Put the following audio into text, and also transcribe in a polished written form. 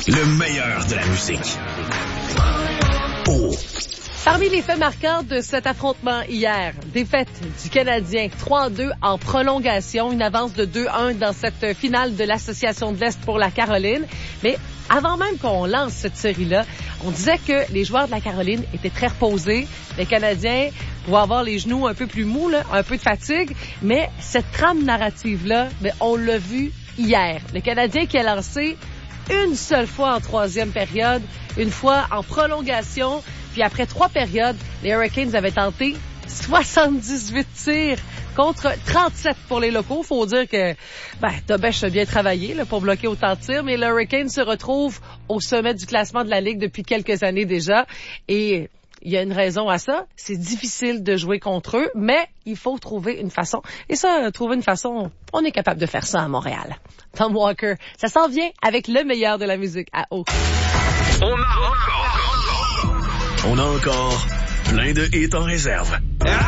Le meilleur de la musique. Oh. Parmi les faits marquants de cet affrontement hier, défaite du Canadien 3-2 en prolongation, une avance de 2-1 dans cette finale de l'Association de l'Est pour la Caroline. Mais avant même qu'on lance cette série-là, on disait que les joueurs de la Caroline étaient très reposés. Les Canadiens pouvaient avoir les genoux un peu plus mous, là, un peu de fatigue. Mais cette trame narrative-là, on l'a vu hier. Le Canadien qui a lancé une seule fois en troisième période, une fois en prolongation. Puis après 3 périodes, les Hurricanes avaient tenté 78 tirs contre 37 pour les locaux. Faut dire que Dobèche a bien travaillé là, pour bloquer autant de tirs, mais les Hurricanes se retrouvent au sommet du classement de la Ligue depuis quelques années déjà. Et il y a une raison à ça. C'est difficile de jouer contre eux, mais il faut trouver une façon. Et ça, trouver une façon, on est capable de faire ça à Montréal. Tom Walker, ça s'en vient avec le meilleur de la musique à Eau. On a encore plein de hits en réserve.